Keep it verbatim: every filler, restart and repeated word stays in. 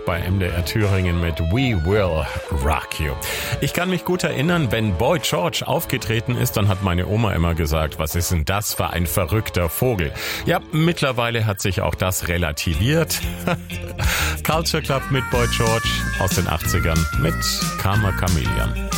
bei M D R Thüringen mit We Will Rock You. Ich kann mich gut erinnern, wenn Boy George aufgetreten ist, dann hat meine Oma immer gesagt, was ist denn das für ein verrückter Vogel? Ja, mittlerweile hat sich auch das relativiert. Culture Club mit Boy George aus den achtzigern mit Karma Chameleon.